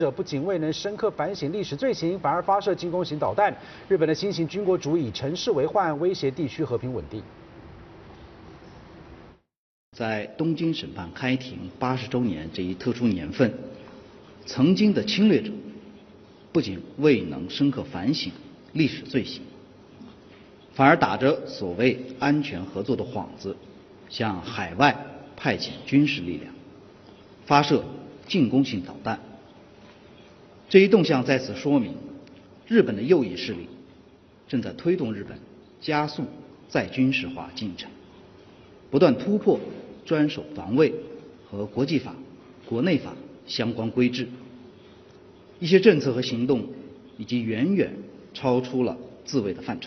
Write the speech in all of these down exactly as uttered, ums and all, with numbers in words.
这不仅未能深刻反省历史罪行，反而发射进攻型导弹。日本的新型军国主义以城市为患，威胁地区和平稳定。 在东京审判开庭八十周年这一特殊年份，曾经的侵略者不仅未能深刻反省历史罪行，反而打着所谓安全合作的幌子，向海外派遣军事力量，发射进攻性导弹。这一动向在此说明，日本的右翼势力正在推动日本加速再军事化进程，不断突破专守防卫和国际法、国内法相关规制。一些政策和行动已经远远超出了自卫的范畴。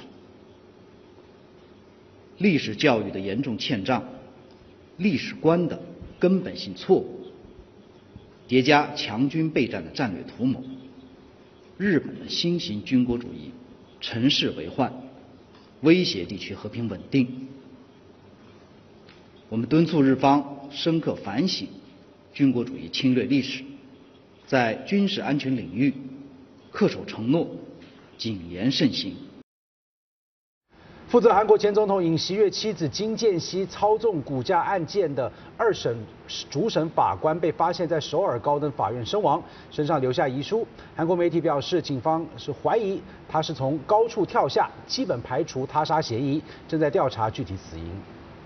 历史教育的严重欠账，历史观的根本性错误，叠加强军备战的战略图谋，日本的新型军国主义乘势为患，威胁地区和平稳定。我们敦促日方深刻反省军国主义侵略历史，在军事安全领域恪守承诺，谨言慎行。 负责韩国前总统尹锡悦妻子金建熙操纵股价案件的二审主审法官被发现在首尔高等法院身亡，身上留下遗书。韩国媒体表示，警方是怀疑他是从高处跳下，基本排除他杀嫌疑，正在调查具体死因。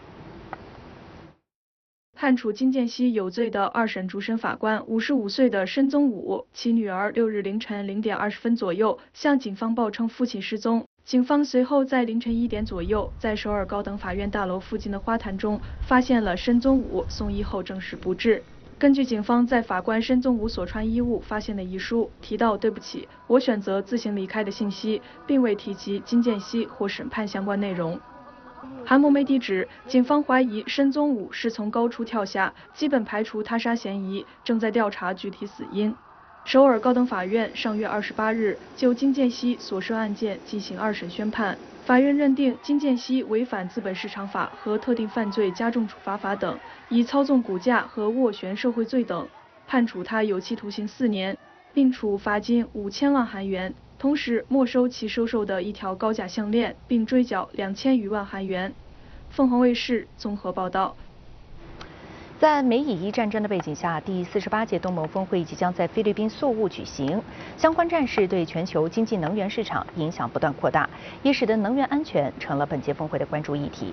判处金建熙有罪的二审主审法官五十五岁的申宗武，其女儿六日凌晨零点二十分左右向警方报称父亲失踪。警方随后在凌晨一点左右，在首尔高等法院大楼附近的花坛中发现了申宗武，送医后证实不治。根据警方在法官申宗武所穿衣物发现的遗书，提到“对不起，我选择自行离开”的信息，并未提及金建熙或审判相关内容。韩国媒体指，警方怀疑申宗武是从高处跳下，基本排除他杀嫌疑，正在调查具体死因。首尔高等法院上月二十八日就金建熙所涉案件进行二审宣判，法院认定金建熙违反资本市场法和特定犯罪加重处罚法等，以操纵股价和斡旋受贿罪等，判处他有期徒刑四年，并处罚金五千万韩元，同时没收其收受的一条高价项链，并追缴两千余万韩元。凤凰卫视综合报道。 在美以伊战争的背景下，第四十八届东盟峰会即将在菲律宾宿务举行。相关战事对全球经济能源市场影响不断扩大，也使得能源安全成了本届峰会的关注议题。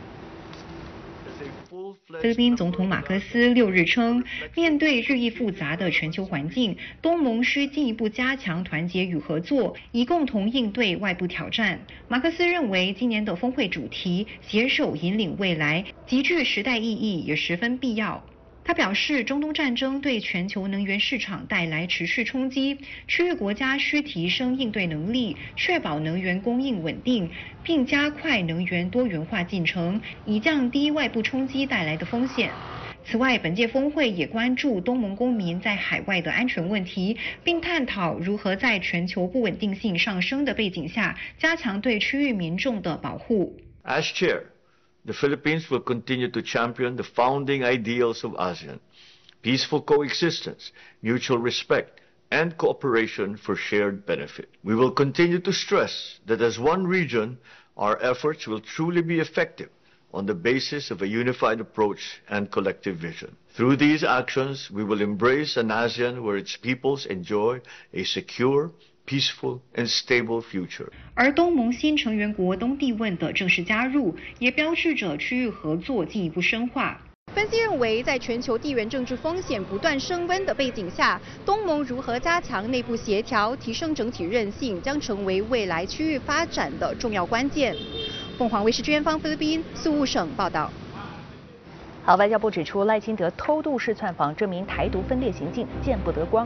菲律宾总统马克思六日称，面对日益复杂的全球环境，东盟需进一步加强团结与合作，以共同应对外部挑战。马克思认为，今年的峰会主题“携手引领未来”极具时代意义，也十分必要。他表示，中东战争对全球能源市场带来持续冲击，区域国家需提升应对能力，确保能源供应稳定，并加快能源多元化进程，以降低外部冲击带来的风险。此外，本届峰会也关注东盟公民在海外的安全问题，并探讨如何在全球不稳定性上升的背景下，加强对区域民众的保护。 As chair, the Philippines will continue to champion the founding ideals of ASEAN: peaceful coexistence, mutual respect, and cooperation for shared benefit. We will continue to stress that as one region, our efforts will truly be effective on the basis of a unified approach and collective vision. Through these actions, we will embrace an ASEAN where its peoples enjoy a secure, peaceful and stable future. 而东盟新成员国东帝汶的正式加入，也标志着区域合作进一步深化。 分析认为，在全球地缘政治风险不断升温的背景下，东盟如何加强内部协调、提升整体韧性，将成为未来区域发展的重要关键。凤凰卫视支援方菲律宾宿务省报道。 好，外交部指出，赖清德偷渡式窜访，证明台独分裂行径见不得光。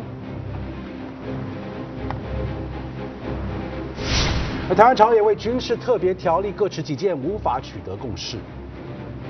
而台湾朝野为军事特别条例各持己见，无法取得共识。